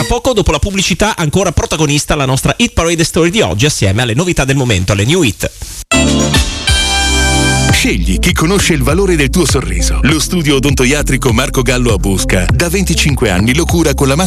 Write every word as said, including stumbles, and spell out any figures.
poco, dopo la pubblicità, ancora protagonista la nostra Hit Parade Story di oggi, assieme alle novità del momento, alle new hit. Scegli chi conosce il valore del tuo sorriso. Lo studio odontoiatrico Marco Gallo a Busca da venticinque anni lo cura con la massima